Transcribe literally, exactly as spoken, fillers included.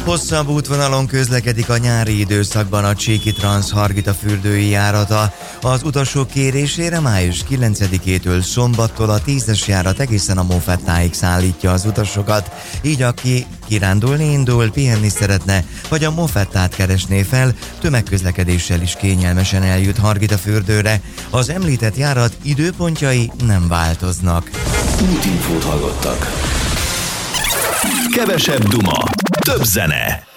Hosszabb útvonalon közlekedik a nyári időszakban a Csíki Transz Hargita fürdői járata. Az utasok kérésére május kilencedikétől szombattól a tízes járat egészen a Mofettáig szállítja az utasokat. Így aki kirándulni indul, pihenni szeretne, vagy a Mofettát keresné fel, tömegközlekedéssel is kényelmesen eljut Hargita fürdőre. Az említett járat időpontjai nem változnak. Útinfót hallottak. Kevesebb duma, több zene.